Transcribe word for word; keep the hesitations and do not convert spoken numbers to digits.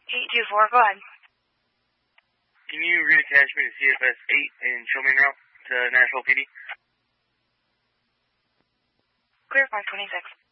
eight two four, go ahead. Can you reattach me to C F S eight and show me en route to Nashville P D? Clear five twenty-six.